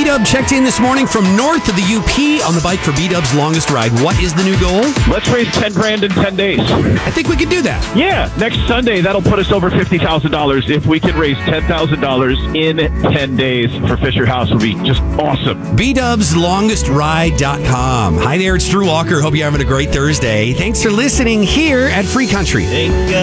B-Dub checked in this morning from north of the UP on the bike for B-Dub's longest ride. What is the new goal? Let's raise $10,000 in 10 days. I think we could do that. Yeah, next Sunday, that'll put us over $50,000. If we can raise $10,000 in 10 days for Fisher House, would be just awesome. B-Dubslongestride.com. Hi there, it's Drew Walker. Hope you're having a great Thursday. Thanks for listening here at Free Country.